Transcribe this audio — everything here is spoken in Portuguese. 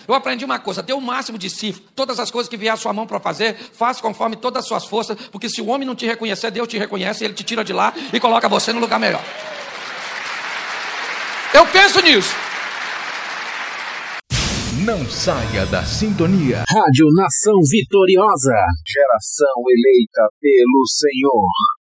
Eu aprendi uma coisa: dê o máximo de si. Todas as coisas que vier à sua mão para fazer, faça conforme todas as suas forças, porque se o homem não te reconhecer, Deus te reconhece, ele te tira de lá e coloca você no lugar melhor. Eu penso nisso. Não saia da sintonia. Rádio Nação Vitoriosa. Geração eleita pelo Senhor.